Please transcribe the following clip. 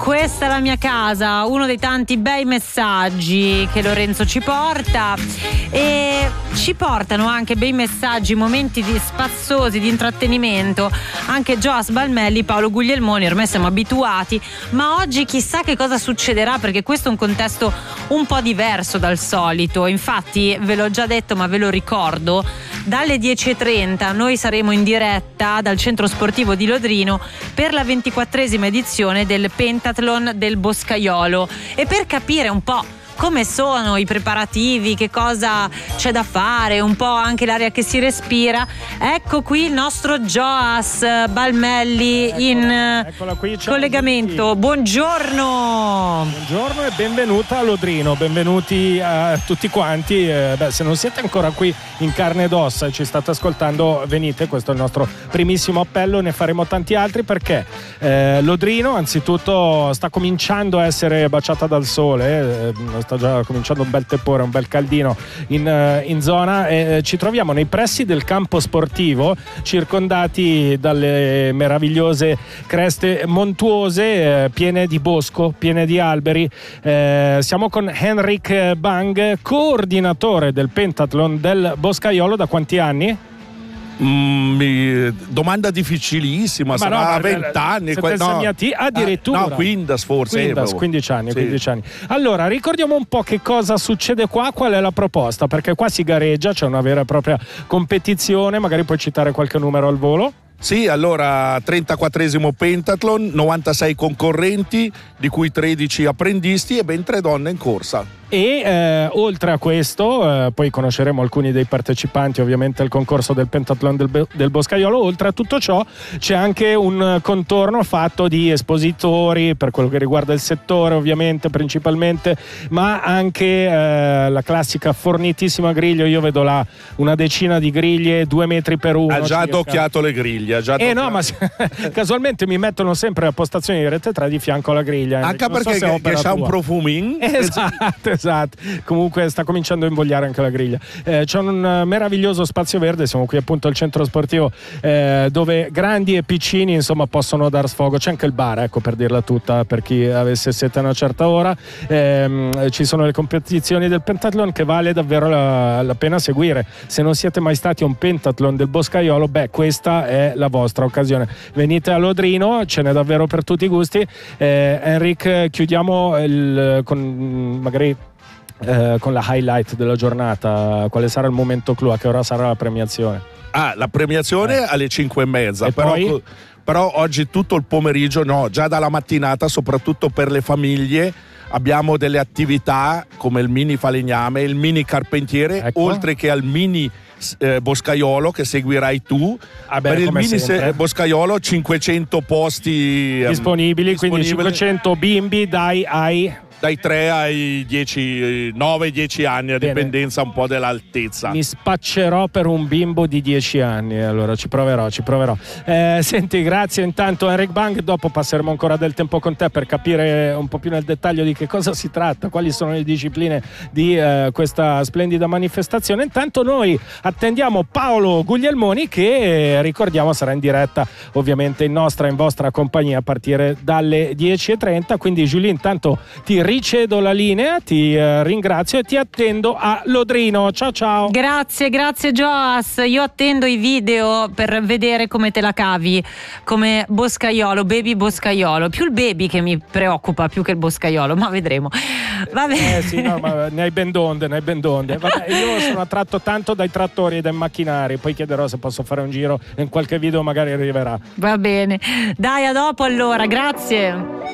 questa è la mia casa, uno dei tanti bei messaggi che Lorenzo ci porta, e ci portano anche bei messaggi, momenti spazzosi di intrattenimento, anche Joas Balmelli, Paolo Guglielmoni. Ormai siamo abituati, ma oggi chissà che cosa succederà, perché questo è un contesto un po' diverso dal solito. Infatti ve l'ho già detto, ma ve lo ricordo, dalle 10:30 noi saremo in diretta dal centro sportivo di Lodrino per la 24esima edizione del Pentathlon del Boscaiolo, e per capire un po' come sono i preparativi, che cosa c'è da fare, un po' anche l'aria che si respira, ecco qui il nostro Joas Balmelli in qui, collegamento. Buongiorno e benvenuta a Lodrino, benvenuti a tutti quanti. Se non siete ancora qui in carne ed ossa e ci state ascoltando, venite, questo è il nostro primissimo appello, ne faremo tanti altri, perché Lodrino anzitutto sta cominciando a essere baciata dal sole, sta già cominciando un bel tepore, un bel caldino in zona, e ci troviamo nei pressi del campo sportivo, circondati dalle meravigliose creste montuose, piene di bosco, piene di alberi. Siamo con Henrik Bang, coordinatore del Pentathlon del Boscaiolo. Da quanti anni? Domanda difficilissima, sarà 20 anni. Addirittura. No, 15 forse. 15 anni, sì. 15 anni. Allora, ricordiamo un po' che cosa succede qua, qual è la proposta, perché qua si gareggia, c'è una vera e propria competizione. Magari puoi citare qualche numero al volo? Sì, allora 34esimo Pentathlon, 96 concorrenti, di cui 13 apprendisti e ben 3 donne in corsa. E oltre a questo, poi conosceremo alcuni dei partecipanti ovviamente al concorso del Pentathlon del Boscaiolo. Oltre a tutto ciò c'è anche un contorno fatto di espositori per quello che riguarda il settore, ovviamente, principalmente, ma anche la classica fornitissima griglia. Io vedo là una decina di griglie, 2 metri per 1. Ha già adocchiato le griglie. No, ma casualmente mi mettono a postazione di Rete 3 di fianco alla griglia. Anche perché c'ha un profumin. Esatto. Comunque sta cominciando a invogliare anche la griglia. C'è un meraviglioso spazio verde, siamo qui appunto al centro sportivo, dove grandi e piccini insomma possono dar sfogo. C'è anche il bar, ecco, per dirla tutta, per chi avesse sete a una certa ora. Ci sono le competizioni del Pentathlon che vale davvero la pena seguire. Se non siete mai stati a un Pentathlon del Boscaiolo, questa è la vostra occasione. Venite a Lodrino, ce n'è davvero per tutti i gusti. Henrik, chiudiamo magari con la highlight della giornata. Quale sarà il momento clou? A che ora sarà la premiazione? La premiazione alle 5:30. Però oggi tutto il pomeriggio, già dalla mattinata, soprattutto per le famiglie, abbiamo delle attività come il mini falegname, il mini carpentiere, ecco, oltre che al mini Boscaiolo che seguirai tu. Per il mini Boscaiolo 500 posti disponibili, quindi 500 bimbi dai 3 ai 9-10 anni, a dipendenza un po' dell'altezza. Mi spaccerò per un bimbo di 10 anni, allora ci proverò. Senti, grazie intanto Henrik Bang, dopo passeremo ancora del tempo con te per capire un po' più nel dettaglio di che cosa si tratta, quali sono le discipline di questa splendida manifestazione. Intanto noi attendiamo Paolo Guglielmoni, che ricordiamo sarà in diretta ovviamente in vostra compagnia a partire dalle 10:30, quindi Giulia, intanto ti ricedo la linea, ti ringrazio e ti attendo a Lodrino. Ciao. Grazie Joas, io attendo i video per vedere come te la cavi come Boscaiolo, baby Boscaiolo. Più il baby che mi preoccupa più che il Boscaiolo, ma vedremo. Vabbè. Sì, no, ma ne hai ben donde. Vabbè, io sono attratto tanto dai trattori e dai macchinari, poi chiederò se posso fare un giro in qualche video, magari arriverà. Va bene, dai, a dopo allora, grazie.